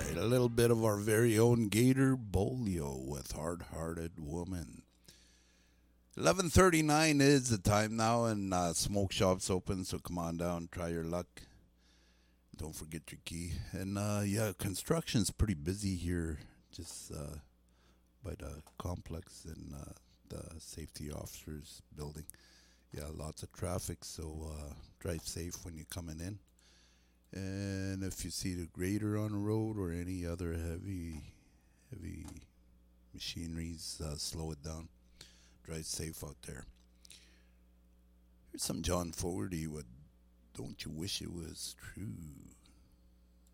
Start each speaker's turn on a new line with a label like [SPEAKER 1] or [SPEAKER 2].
[SPEAKER 1] right, a little bit of our very own Gator Bolio with Hard Hearted Woman. 11:39 is the time now, and smoke shop's open, so come on down, try your luck. Don't forget your key. And yeah, construction's pretty busy here, just by the complex and the safety officers building. Yeah, lots of traffic, so drive safe when you're coming in. And if you see the grader on the road or any other heavy machineries, slow it down. Drive safe out there. Here's some John Fogerty with "Don't You Wish It Was True."